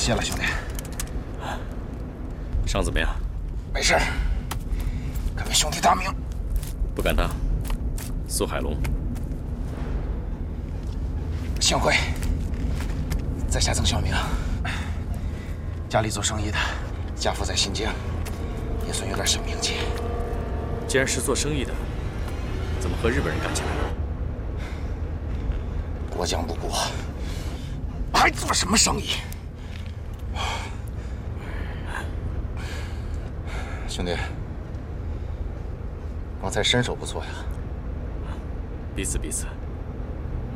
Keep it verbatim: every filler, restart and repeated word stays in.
谢了，兄弟。 伤怎么样？ 没事，敢为兄弟大名。 不敢当。苏海龙， 幸会。在下曾小明，家里做生意的，家父在新疆，也算有点小名气。 既然是做生意的，怎么和日本人干起来了？ 国将不顾，还做什么生意？兄弟，刚才身手不错呀。 彼此彼此。